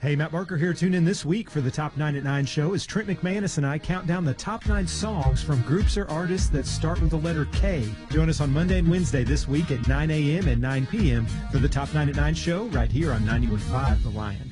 Hey, Matt Barker here. Tune in this week for the Top 9 at 9 show as Trent McManus and I count down the top 9 songs from groups or artists that start with the letter K. Join us on Monday and Wednesday this week at 9 a.m. and 9 p.m. for the Top 9 at 9 show right here on 91.5 The Lion.